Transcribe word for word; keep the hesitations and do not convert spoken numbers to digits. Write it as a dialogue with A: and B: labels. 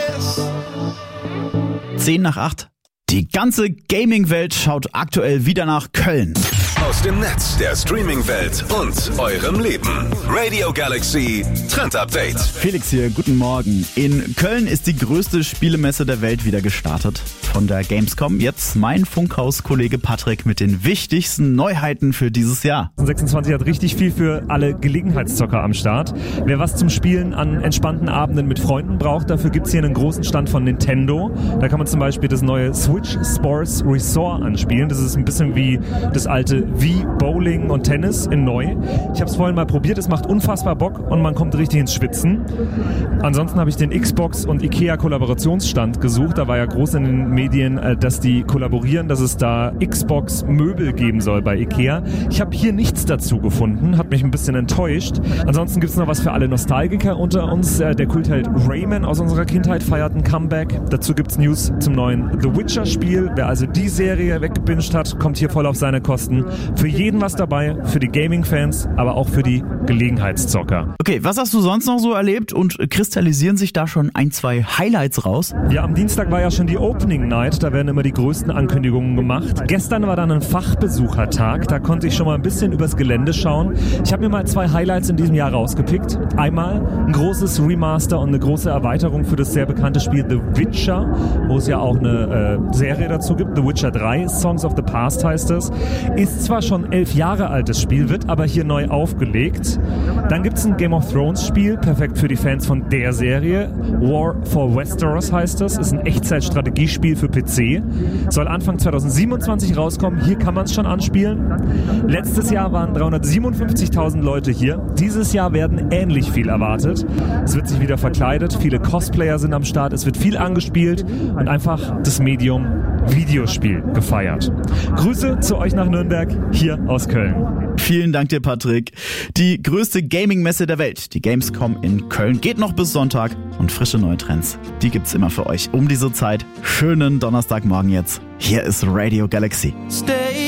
A: zehn nach acht. Die ganze Gaming-Welt schaut aktuell wieder nach Köln.
B: Aus dem Netz, der Streaming-Welt und eurem Leben. Radio Galaxy Trend Update.
A: Felix hier, guten Morgen. In Köln ist die größte Spielemesse der Welt wieder gestartet. Von der Gamescom jetzt mein Funkhaus-Kollege Patrick mit den wichtigsten Neuheiten für dieses Jahr.
C: sechsundzwanzig hat richtig viel für alle Gelegenheitszocker am Start. Wer was zum Spielen an entspannten Abenden mit Freunden braucht, dafür gibt's hier einen großen Stand von Nintendo. Da kann man zum Beispiel das neue Switch Sports Resort anspielen. Das ist ein bisschen wie das alte Wii Bowling und Tennis in neu. Ich habe es vorhin mal probiert, es macht unfassbar Bock und man kommt richtig ins Schwitzen. Ansonsten habe ich den Xbox und Ikea Kollaborationsstand gesucht. Da war ja groß in den Medien, dass die kollaborieren, dass es da Xbox Möbel geben soll bei Ikea. Ich habe hier nichts dazu gefunden, hat mich ein bisschen enttäuscht. Ansonsten gibt es noch was für alle Nostalgiker unter uns. Der Kultheld Rayman aus unserer Kindheit feiert ein Comeback. Dazu gibt es News zum neuen The Witcher Spiel. Wer also die Serie weggebinged hat, kommt hier voll auf seine Kosten. Für jeden was dabei, für die Gaming-Fans, aber auch für die Gelegenheitszocker.
A: Okay, was hast du sonst noch so erlebt und kristallisieren sich da schon ein, zwei Highlights raus?
C: Ja, am Dienstag war ja schon die Opening Night, da werden immer die größten Ankündigungen gemacht. Gestern war dann ein Fachbesuchertag, da konnte ich schon mal ein bisschen übers Gelände schauen. Ich habe mir mal zwei Highlights in diesem Jahr rausgepickt. Einmal ein großes Remaster und eine große Erweiterung für das sehr bekannte Spiel The Witcher, wo es ja auch eine äh, Serie dazu gibt. The Witcher drei, Songs of the Past heißt es. Ist zwar schon elf Jahre altes Spiel, wird aber hier neu aufgelegt. Dann gibt es ein Game of Thrones Spiel, perfekt für die Fans von der Serie. War for Westeros heißt es, ist ein Echtzeitstrategiespiel für P C. Soll Anfang zweitausendsiebenundzwanzig rauskommen, hier kann man es schon anspielen. Letztes Jahr waren dreihundertsiebenundfünfzigtausend Leute hier. Dieses Jahr werden ähnlich viel erwartet. Es wird sich wieder verkleidet, viele Cosplayer sind am Start, es wird viel angespielt und einfach das Medium Videospiel gefeiert. Grüße zu euch nach Nürnberg, hier aus Köln.
A: Vielen Dank dir, Patrick. Die größte Gaming-Messe der Welt, die Gamescom in Köln, geht noch bis Sonntag und frische neue Trends, die gibt's immer für euch um diese Zeit. Schönen Donnerstagmorgen jetzt. Hier ist Radio Galaxy.
D: Stay